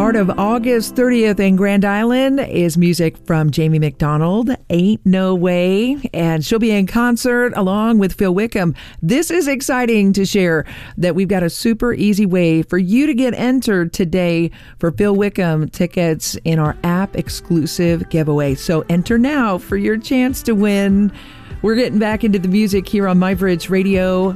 part of August 30th in Grand Island is music from Jamie McDonald, Ain't No Way, and she'll be in concert along with Phil Wickham. This is exciting to share that we've got a super easy way for you to get entered today for Phil Wickham tickets in our app exclusive giveaway. So enter now for your chance to win. We're getting back into the music here on MyBridge Radio.